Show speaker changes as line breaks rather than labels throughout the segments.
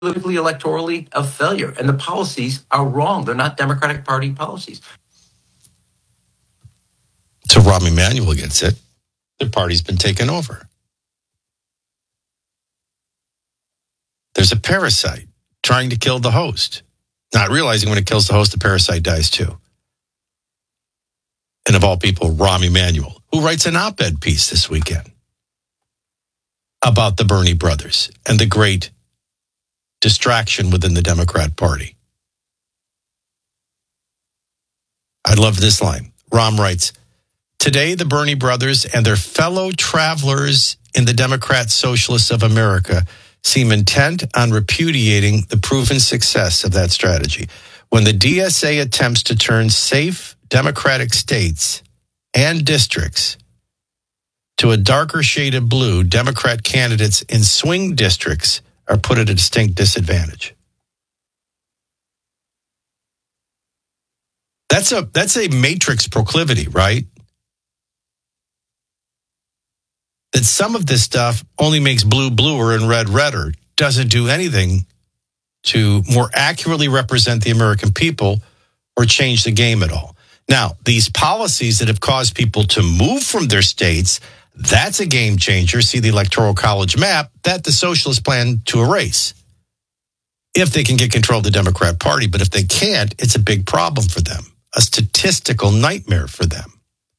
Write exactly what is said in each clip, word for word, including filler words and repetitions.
politically, electorally a failure. And the policies are wrong. They're not Democratic Party policies.
So Rahm Emanuel gets it. The party's been taken over. There's a parasite trying to kill the host, not realizing when it kills the host, the parasite dies too. And of all people, Rahm Emanuel, who writes an op-ed piece this weekend about the Bernie brothers and the great distraction within the Democrat Party. I love this line. Rahm writes, "Today, the Bernie brothers and their fellow travelers in the Democrat Socialists of America seem intent on repudiating the proven success of that strategy. When the D S A attempts to turn safe Democratic states and districts to a darker shade of blue, Democrat candidates in swing districts are put at a distinct disadvantage." That's a that's a matrix proclivity, right? That some of this stuff only makes blue bluer and red redder, doesn't do anything to more accurately represent the American people or change the game at all. Now, these policies that have caused people to move from their states, that's a game changer. See the Electoral College map that the socialists plan to erase if they can get control of the Democrat Party. But if they can't, it's a big problem for them, a statistical nightmare for them.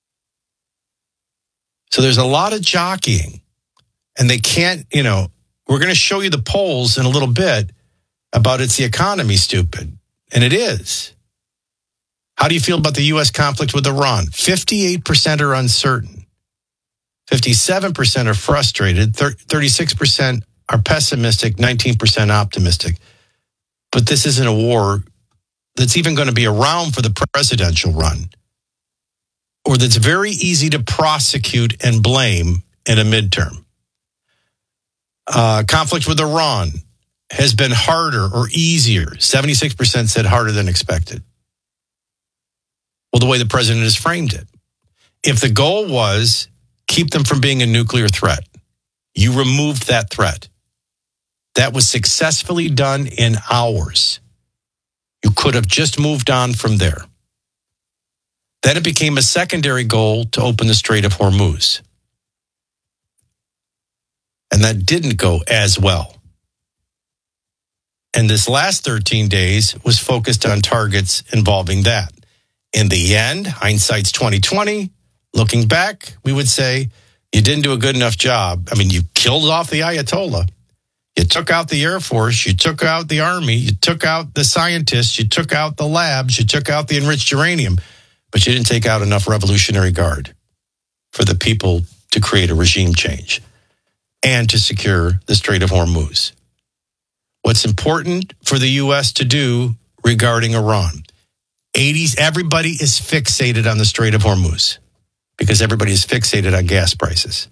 So there's a lot of jockeying, and they can't, you know, we're going to show you the polls in a little bit about it's the economy, stupid. And it is. How do you feel about the U S conflict with Iran? fifty-eight percent are uncertain. fifty-seven percent are frustrated. thirty-six percent are pessimistic. nineteen percent optimistic. But this isn't a war that's even going to be around for the presidential run, or that's very easy to prosecute and blame in a midterm. Uh, conflict with Iran has been harder or easier. seventy-six percent said harder than expected. Well, the way the president has framed it. If the goal was keep them from being a nuclear threat, you removed that threat. That was successfully done in hours. You could have just moved on from there. Then it became a secondary goal to open the Strait of Hormuz. And that didn't go as well. And this last thirteen days was focused on targets involving that. In the end, hindsight's twenty twenty. Looking back, we would say you didn't do a good enough job. I mean, you killed off the Ayatollah. You took out the Air Force. You took out the Army. You took out the scientists. You took out the labs. You took out the enriched uranium. But you didn't take out enough Revolutionary Guard for the people to create a regime change and to secure the Strait of Hormuz. What's important for the U S to do regarding Iran? eighties, everybody is fixated on the Strait of Hormuz because everybody is fixated on gas prices.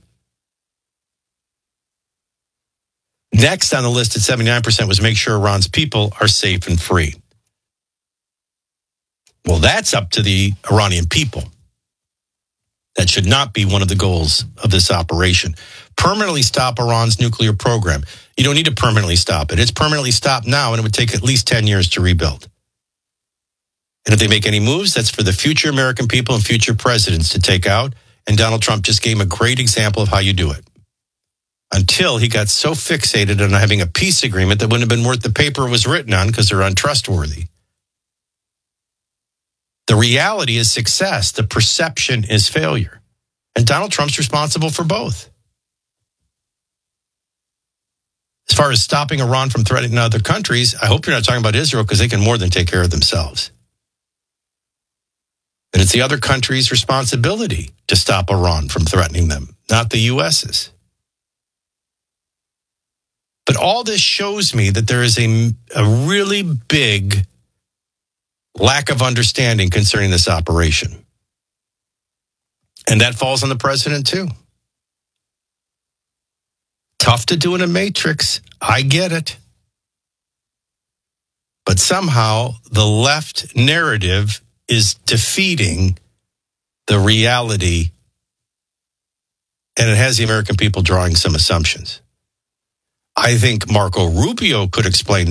Next on the list at seventy-nine percent was make sure Iran's people are safe and free. Well, that's up to the Iranian people. That should not be one of the goals of this operation. Permanently stop Iran's nuclear program. You don't need to permanently stop it. It's permanently stopped now, and it would take at least ten years to rebuild. And if they make any moves, that's for the future American people and future presidents to take out. And Donald Trump just gave a great example of how you do it. Until he got so fixated on having a peace agreement that wouldn't have been worth the paper it was written on because they're untrustworthy. The reality is success. The perception is failure. And Donald Trump's responsible for both. As far as stopping Iran from threatening other countries, I hope you're not talking about Israel because they can more than take care of themselves. But it's the other countries' responsibility to stop Iran from threatening them, not the U S's. But all this shows me that there is a, a really big lack of understanding concerning this operation. And that falls on the president too. Tough to do in a matrix. I get it. But somehow the left narrative is defeating the reality, and it has the American people drawing some assumptions. I think Marco Rubio could explain